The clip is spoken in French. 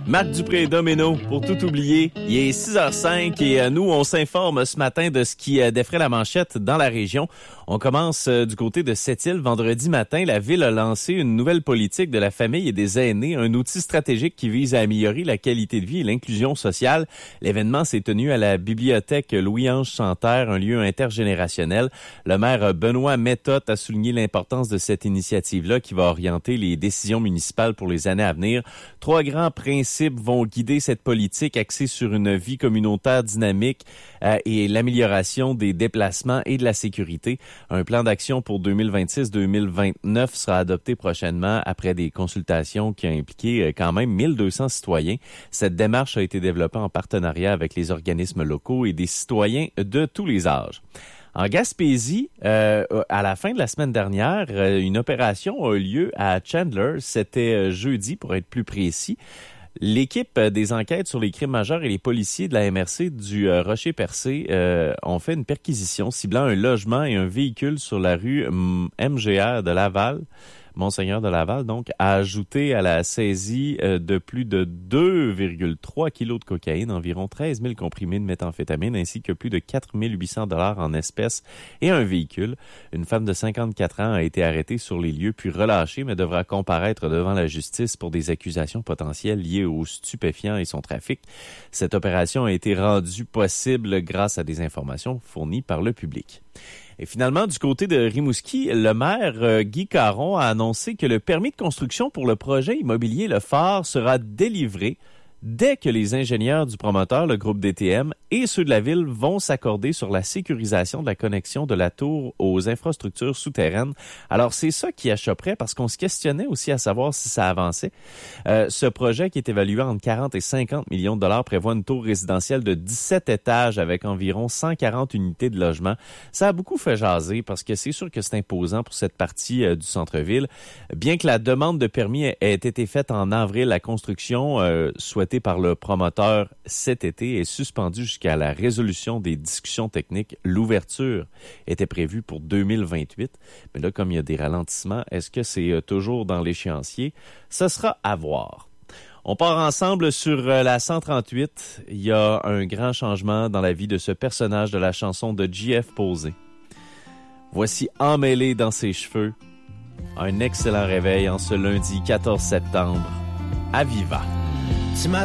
Marc Dupré, Domino, pour tout oublier. Il est 6h05 et nous, on s'informe ce matin de ce qui défraie la manchette dans la région. On commence du côté de Sept-Îles. Vendredi matin, la ville a lancé une nouvelle politique de la famille et des aînés, un outil stratégique qui vise à améliorer la qualité de vie et l'inclusion sociale. L'événement s'est tenu à la bibliothèque Louis-Ange Santerre, un lieu intergénérationnel. Le maire Benoît Méthode a souligné l'importance de cette initiative-là qui va orienter les décisions municipales pour les années à venir. 3 grands principes vont guider cette politique axée sur une vie communautaire dynamique et l'amélioration des déplacements et de la sécurité. Un plan d'action pour 2026-2029 sera adopté prochainement après des consultations qui ont impliqué quand même 1200 citoyens. Cette démarche a été développée en partenariat avec les organismes locaux et des citoyens de tous les âges. En Gaspésie, à la fin de la semaine dernière, une opération a eu lieu à Chandler. C'était jeudi, pour être plus précis. L'équipe des enquêtes sur les crimes majeurs et les policiers de la MRC du Rocher-Percé ont fait une perquisition ciblant un logement et un véhicule sur la rue MGR de Laval. Monseigneur de Laval, donc, a ajouté à la saisie de plus de 2,3 kilos de cocaïne, environ 13 000 comprimés de méthamphétamine, ainsi que plus de 4 800 $ en espèces et un véhicule. Une femme de 54 ans a été arrêtée sur les lieux puis relâchée, mais devra comparaître devant la justice pour des accusations potentielles liées aux stupéfiants et son trafic. Cette opération a été rendue possible grâce à des informations fournies par le public. Et finalement, du côté de Rimouski, le maire Guy Caron a annoncé que le permis de construction pour le projet immobilier Le Phare sera délivré dès que les ingénieurs du promoteur, le groupe DTM, et ceux de la ville vont s'accorder sur la sécurisation de la connexion de la tour aux infrastructures souterraines. Alors, c'est ça qui achopperait parce qu'on se questionnait aussi à savoir si ça avançait. Ce projet, qui est évalué entre 40 et 50 millions de dollars, prévoit une tour résidentielle de 17 étages avec environ 140 unités de logement. Ça a beaucoup fait jaser parce que c'est sûr que c'est imposant pour cette partie du centre-ville. Bien que la demande de permis ait été faite en avril, la construction souhaitée par le promoteur cet été est suspendue jusqu'à la résolution des discussions techniques. L'ouverture était prévue pour 2028. Mais là, comme il y a des ralentissements, est-ce que c'est toujours dans l'échéancier? Ce sera à voir. On part ensemble sur la 138. Il y a un grand changement dans la vie de ce personnage de la chanson de J.F. Posé. Voici Emmêlé dans ses cheveux. Un excellent réveil en ce lundi 14 septembre. À Viva! Tu m'as